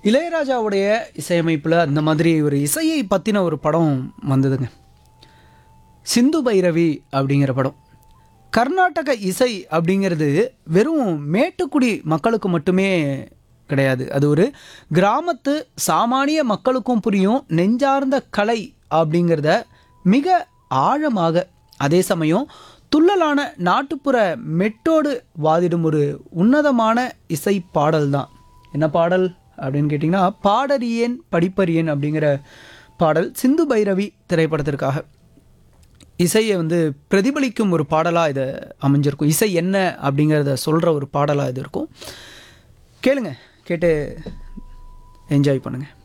இளையராஜாவுடைய இசையமைப்பில் அந்த மாதிரி ஒரு இசையை பற்றின ஒரு படம் வந்ததுங்க. சிந்து பைரவி அப்படிங்கிற படம். கர்நாடக இசை அப்படிங்கிறது வெறும் மேட்டுக்குடி மக்களுக்கு மட்டுமே கிடையாது. அது ஒரு கிராமத்து சாமானிய மக்களுக்கும் புரியும் நெஞ்சார்ந்த கலை அப்படிங்கிறத மிக ஆழமாக, அதே சமயம் துள்ளலான நாட்டுப்புற மெட்டோடு வாதிடும் ஒரு உன்னதமான இசை பாடல் தான். என்ன பாடல் அப்படின்னு கேட்டிங்கன்னா, பாடறியேன் படிப்பறியேன் அப்படிங்கிற பாடல் சிந்து பைரவி திரைப்படத்திற்காக இசையை பிரதிபலிக்கும் ஒரு பாடலாக இதை அமைஞ்சிருக்கும். இசை என்ன அப்படிங்கிறத சொல்கிற ஒரு பாடலாக இது இருக்கும். கேளுங்க, கேட்டு என்ஜாய் பண்ணுங்கள்.